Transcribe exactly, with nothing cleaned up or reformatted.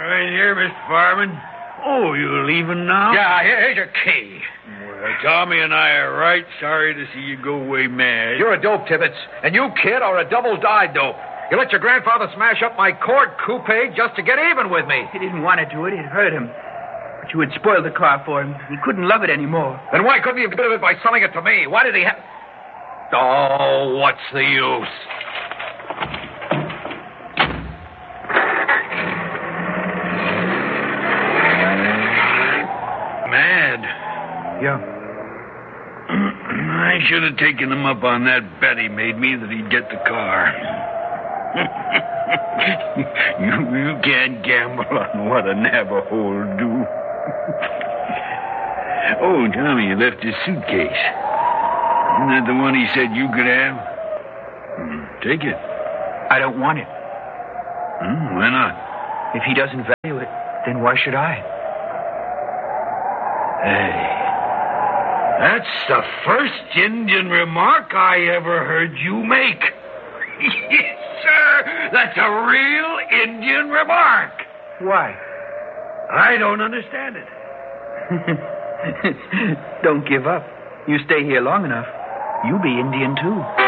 Right here, Mister Farman. Oh, you leaving now? Yeah, here's your key. Well, Tommy and I are right sorry to see you go away mad. You're a dope, Tibbets. And you, kid, are a double-dyed dope. You let your grandfather smash up my Cord coupe just to get even with me. He didn't want to do it. It hurt him. But you had spoiled the car for him. He couldn't love it anymore. Then why couldn't he have got it by selling it to me? Why did he have... Oh, what's the use? Mad. Yeah. I should have taken him up on that bet he made me that he'd get the car. you, you can't gamble on what a Navajo'll do. Oh, Tommy, you left his suitcase. Isn't that the one he said you could have? Take it. I don't want it. Hmm, why not? If he doesn't value it, then why should I? Hey, that's the first Indian remark I ever heard you make. Yes, sir. That's a real Indian remark. Why? I don't understand it. Don't give up. You stay here long enough, you'll be Indian, too.